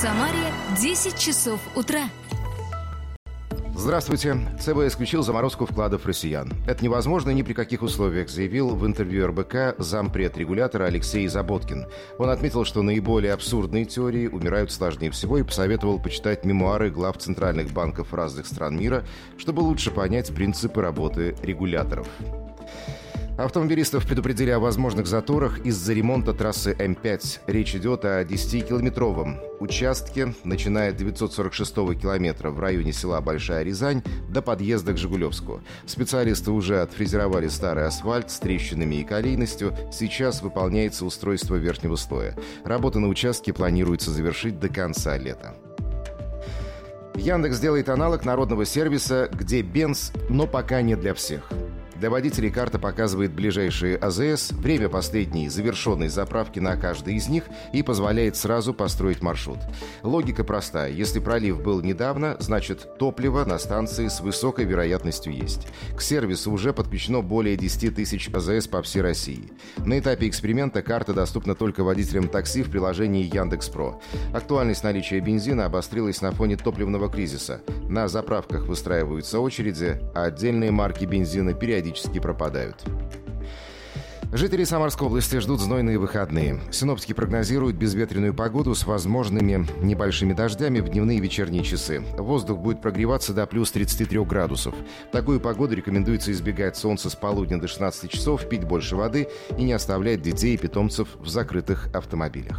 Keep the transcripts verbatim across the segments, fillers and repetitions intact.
Самаре десять часов утра. Здравствуйте. ЦБ исключил заморозку вкладов россиян. Это невозможно ни при каких условиях, заявил в интервью эр бэ ка зампред регулятора Алексей Заботкин. Он отметил, что наиболее абсурдные теории умирают сложнее всего, и посоветовал почитать мемуары глав центральных банков разных стран мира, чтобы лучше понять принципы работы регуляторов. Автомобилистов предупредили о возможных заторах из-за ремонта трассы эм пять. Речь идет о десятикилометровом участке, начиная от девятьсот сорок шестого километра в районе села Большая Рязань до подъезда к Жигулевску. Специалисты уже отфрезеровали старый асфальт с трещинами и колейностью. Сейчас выполняется устройство верхнего слоя. Работы на участке планируется завершить до конца лета. Яндекс делает аналог народного сервиса «Где Бенз?», но пока не для всех. Для водителей карта показывает ближайшие а зэ эс, время последней завершенной заправки на каждой из них и позволяет сразу построить маршрут. Логика простая. Если пролив был недавно, значит топливо на станции с высокой вероятностью есть. К сервису уже подключено более десять тысяч а зэ эс по всей России. На этапе эксперимента карта доступна только водителям такси в приложении Яндекс.Про. Актуальность наличия бензина обострилась на фоне топливного кризиса. На заправках выстраиваются очереди, а отдельные марки бензина периодически пропадают. Жители Самарской области ждут знойные выходные. Синоптики прогнозируют безветренную погоду с возможными небольшими дождями в дневные и вечерние часы. Воздух будет прогреваться до плюс тридцати трёх градусов. В такую погоду рекомендуется избегать солнца с полудня до шестнадцати часов, пить больше воды и не оставлять детей и питомцев в закрытых автомобилях.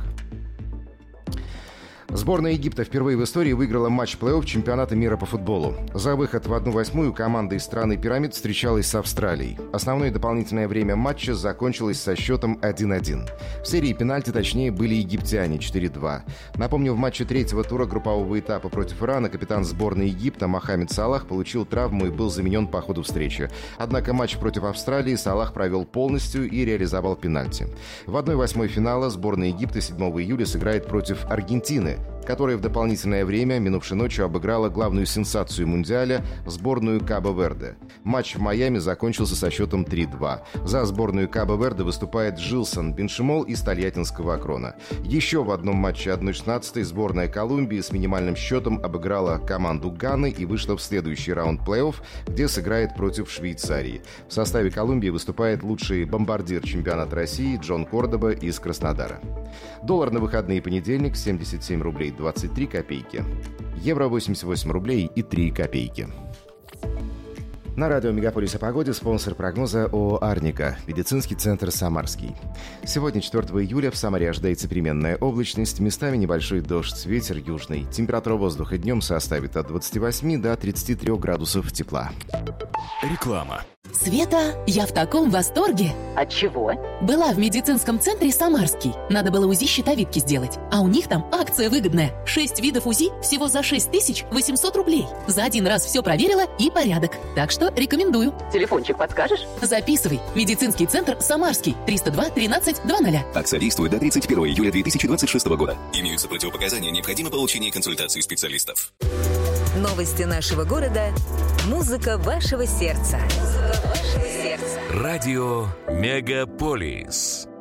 Сборная Египта впервые в истории выиграла матч плей-офф чемпионата мира по футболу. За выход в одну восьмую команда из страны пирамид встречалась с Австралией. Основное дополнительное время матча закончилось со счетом один-один. В серии пенальти точнее были египтяне четыре-два. Напомню, в матче третьего тура группового этапа против Ирана капитан сборной Египта Мохаммед Салах получил травму и был заменен по ходу встречи. Однако матч против Австралии Салах провел полностью и реализовал пенальти. В одной восьмой финала сборная Египта седьмого июля сыграет против Аргентины, которая в дополнительное время минувшей ночью обыграла главную сенсацию Мундиаля – сборную Кабо-Верде. Матч в Майами закончился со счетом три-два. За сборную Кабо-Верде выступает Жилсон Беншимол из Тольяттинского Акрона. Еще в одном матче одна шестнадцатая сборная Колумбии с минимальным счетом обыграла команду Ганы и вышла в следующий раунд плей-офф, где сыграет против Швейцарии. В составе Колумбии выступает лучший бомбардир чемпионата России Джон Кордоба из Краснодара. Доллар на выходные понедельник – семьдесят семь рублей двадцать три копейки. Евро – восемьдесят восемь рублей и три копейки. На радио «Мегаполис» о погоде спонсор прогноза ООО «Арника», медицинский центр «Самарский». Сегодня, четвёртого июля, в Самаре ожидается переменная облачность, местами небольшой дождь, ветер южный. Температура воздуха днем составит от двадцати восьми до тридцати трёх градусов тепла. Реклама. Света, я в таком восторге. От чего? Была в медицинском центре «Самарский». Надо было УЗИ щитовидки сделать. А у них там акция выгодная. Шесть видов УЗИ всего за шесть тысяч восемьсот рублей. За один раз все проверила и порядок. Так что рекомендую. Телефончик подскажешь? Записывай. Медицинский центр «Самарский». триста два тринадцать двадцать. Акция действует до тридцать первого июля две тысячи двадцать шестого года. Имеются противопоказания. Необходимо получение консультации специалистов. Новости нашего города. Музыка вашего сердца. Музыка вашего сердца. Радио «Мегаполис».